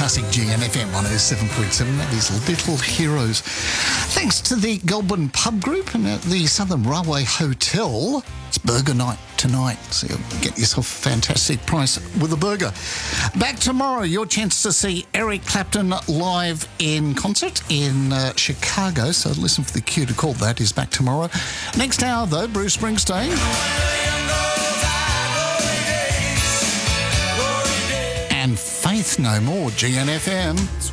classic GNFM 107.7. That is Little Heroes. Thanks to the Goulburn Pub Group and at the Southern Railway Hotel. It's burger night tonight, so you'll get yourself a fantastic price with a burger. Back tomorrow, your chance to see Eric Clapton live in concert in Chicago, so listen for the cue to call. That is back tomorrow. Next hour, though, Bruce Springsteen. And Faith No More, GNFM.